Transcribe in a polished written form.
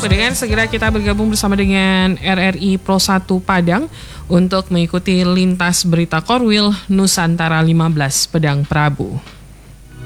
Pendengar, segera kita bergabung bersama dengan RRI Pro 1 Padang untuk mengikuti lintas berita Korwil Nusantara 15 Pedang Prabu.